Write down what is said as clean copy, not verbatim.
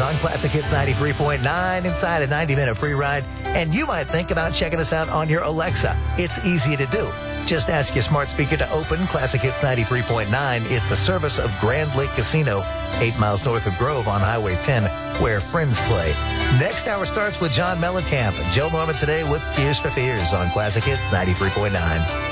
on Classic Hits 93.9 inside a 90-minute free ride. And you might think about checking us out on your Alexa. It's easy to do. Just ask your smart speaker to open Classic Hits 93.9. It's a service of Grand Lake Casino, 8 miles north of Grove on Highway 10, where friends play. Next hour starts with John Mellencamp and Joe Norman today with Tears for Fears on Classic Hits 93.9.